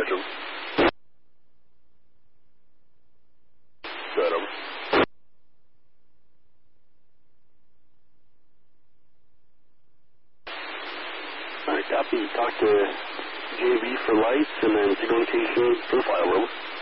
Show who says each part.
Speaker 1: Roger. Good, over. Alright, copy. Talk to JV for lights and then signal location for the file, over.